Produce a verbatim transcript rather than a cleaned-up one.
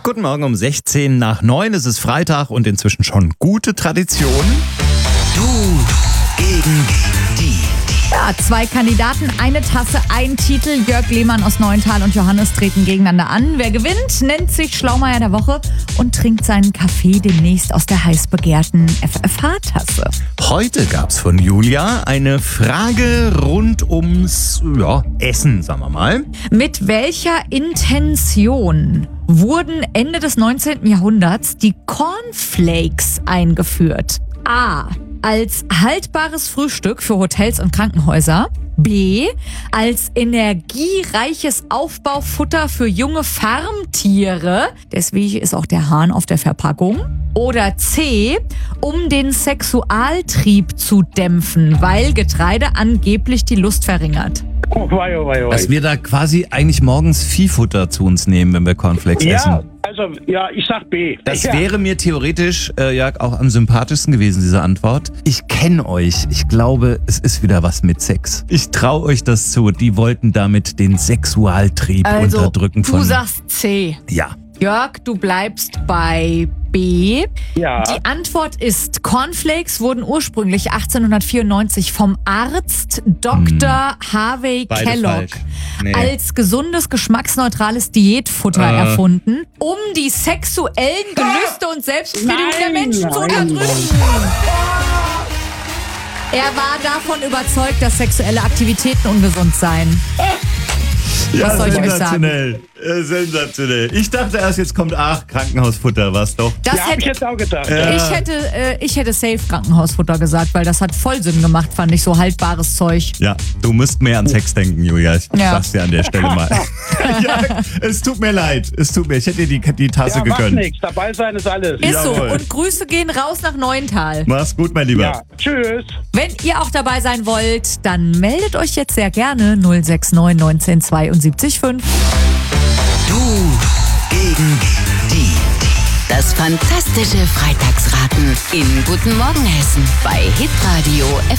Guten Morgen um sechzehn nach neun. Es ist Freitag und inzwischen schon gute Tradition. Du gegen die. Ja, zwei Kandidaten, eine Tasse, ein Titel. Jörg Lehmann aus Neuental und Johannes treten gegeneinander an. Wer gewinnt, nennt sich Schlaumeier der Woche und trinkt seinen Kaffee demnächst aus der heiß begehrten F F H-Tasse. Heute gab's von Julia eine Frage rund ums ja, Essen, sagen wir mal. Mit welcher Intention wurden Ende des neunzehnten Jahrhunderts die Cornflakes eingeführt? A. Als haltbares Frühstück für Hotels und Krankenhäuser. B. Als energiereiches Aufbaufutter für junge Farmtiere. Deswegen ist auch der Hahn auf der Verpackung. Oder C. Um den Sexualtrieb zu dämpfen, weil Getreide angeblich die Lust verringert. Oh, wei, oh, wei, oh, wei. Dass wir da quasi eigentlich morgens Viehfutter zu uns nehmen, wenn wir Cornflakes Ja, essen. also, ja, ich sag B. Das ja. wäre mir theoretisch, äh, Jörg, auch am sympathischsten gewesen, diese Antwort. Ich kenne euch. Ich glaube, es ist wieder was mit Sex. Ich traue euch das zu. Die wollten damit den Sexualtrieb Also, unterdrücken von... du sagst C. Ja. Jörg, du bleibst bei B. Ja. Die Antwort ist, Cornflakes wurden ursprünglich achtzehnhundertvierundneunzig vom Arzt Doktor Harvey Beide Kellogg falsch. Nee. als gesundes, geschmacksneutrales Diätfutter Äh. erfunden, um die sexuellen Gelüste und Selbstbefriedigung der Nein, Menschen zu nein. unterdrücken. Er war davon überzeugt, dass sexuelle Aktivitäten ungesund seien. Was soll ich euch sagen? sensationell. Äh, sensationell. Ich dachte erst, jetzt kommt, ach, Krankenhausfutter, was doch. Das Ja, hab ich hätte, jetzt auch gedacht. Ja. ich, hätte, äh, ich hätte safe Krankenhausfutter gesagt, weil das hat voll Sinn gemacht, fand ich, so haltbares Zeug. Ja, du musst mehr an Sex denken, Julia. Ich Ja. sag's dir an der Stelle mal. Ja, es tut mir leid. Es tut mir. Ich hätte dir die, die Tasse Ja, macht gegönnt. nichts. Dabei sein ist alles. Ist so. Jawohl. Und Grüße gehen raus nach Neuental. Mach's gut, mein Lieber. Ja, tschüss. Wenn ihr auch dabei sein wollt, dann meldet euch jetzt sehr gerne null sechs neun neunzehn zweiundsiebzig fünf. Du gegen die. Das fantastische Freitagsraten in Guten Morgen Hessen bei Hitradio F